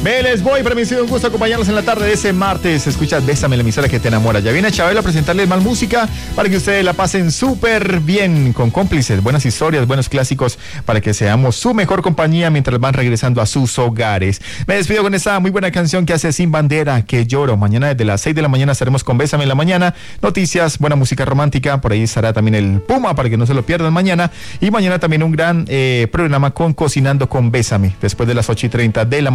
Me les voy, para mí ha sido un gusto acompañarlos en la tarde de ese martes. Escuchas Bésame, la emisora que te enamora. Ya viene Chabelo a presentarles más música para que ustedes la pasen súper bien, con cómplices, buenas historias, buenos clásicos, para que seamos su mejor compañía mientras van regresando a sus hogares. Me despido con esta muy buena canción que hace Sin Bandera, Que Lloro. Mañana desde las 6 de la mañana estaremos con Bésame en la mañana, noticias, buena música romántica, por ahí estará también el Puma para que no se lo pierdan mañana, y mañana también un gran programa con Cocinando con Bésame, después de las 8:30 de la mañana.